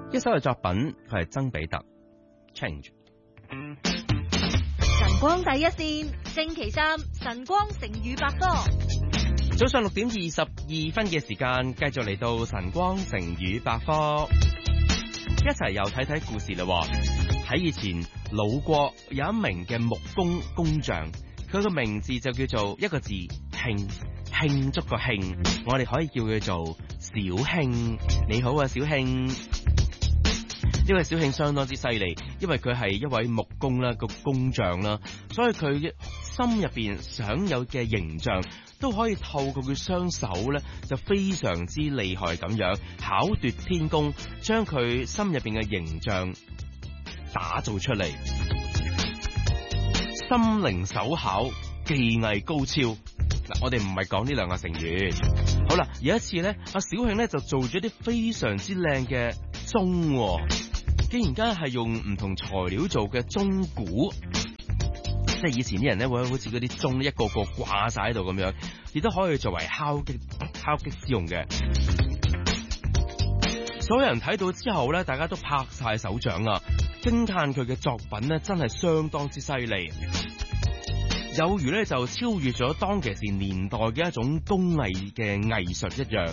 一首嘅作品，佢係曾比特 Change。 晨光第一線，星期三晨光成語百科。 早上6:22嘅時間，繼續嚟到晨光成語百科，一齊又睇睇故事啦。喺以前魯國有一名嘅木工工匠，佢個名字就叫做一個字慶，慶祝個慶，我哋可以叫佢做小慶。你好啊，小慶。呢位小慶相當之犀利，因為佢係一位木工啦，個工匠啦，所以佢心入邊想有嘅形象都可以透過佢雙手咧，就非常之厲害咁樣巧奪天工，將佢心入邊嘅形象打造出嚟。心靈手巧，技藝高超。嗱，我哋唔係講呢兩個成語。好啦，有一次咧，阿小慶咧就做咗啲非常之靚嘅鐘，竟然間係用唔同材料做嘅鐘鼓。即係以前啲人咧會好似嗰啲鐘一個個掛晒喺度咁樣，亦都可以作為敲擊之用嘅。所有人睇到之後咧，大家都拍晒手掌啊，驚嘆佢嘅作品咧真係相當之犀利，有如咧就超越咗當其時年代嘅一種工藝嘅藝術一樣。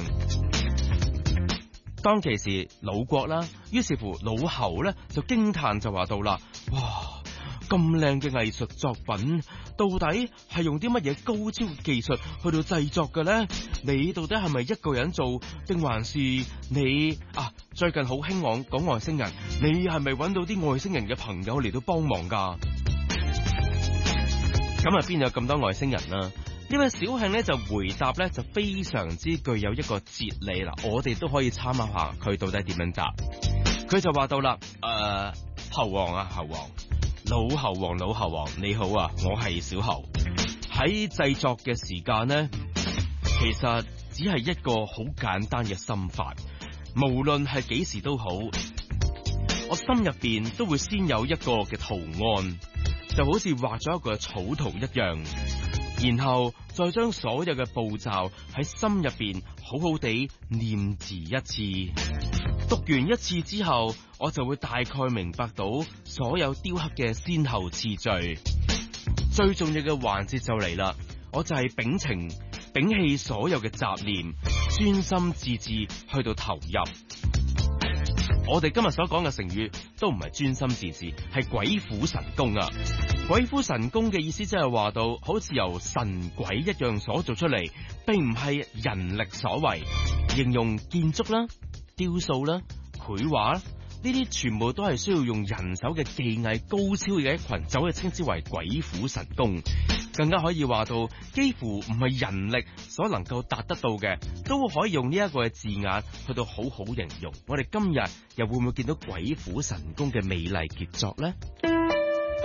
當其時魯國啦，於是乎魯侯咧就驚嘆就話到啦，哇！咁靚嘅藝術作品，到底係用啲乜嘢高超技術去到製作嘅呢？你到底係咪一個人做，定還是你最近好興講外星人，你係咪揾到啲外星人嘅朋友嚟到幫忙㗎？咁邊有咁多外星人啊？呢位小慶咧就回答咧就非常之具有一個哲理啦，我哋都可以參考下佢到底點樣答。佢就話到啦，侯王啊，侯王。老侯王你好啊，我係小侯。喺製作嘅時間呢，其實只係一個好簡單嘅心法，無論係幾時都好，我心入邊都會先有一個嘅圖案，就好似畫咗一個草圖一樣，然後再將所有嘅步驟喺心入邊好好地念字一次。讀完一次之後，我就會大概明白到所有雕刻嘅先後次序。最重要嘅環節就嚟啦，我就係摒棄所有嘅雜念，專心致志去到投入。我哋今日所講嘅成語都唔係專心致志，係鬼斧神工啊！鬼斧神工嘅意思即係話到，好似由神鬼一樣所做出嚟，並唔係人力所為。形容建築啦、雕塑啦、繪畫啦，呢啲全部都係需要用人手嘅技藝高超嘅一群，就可以稱之為鬼斧神工。更加可以話到，幾乎唔係人力所能夠達得到嘅，都可以用呢一個嘅字眼去到好好形容。我哋今日又會唔會見到鬼斧神工嘅美麗傑作呢？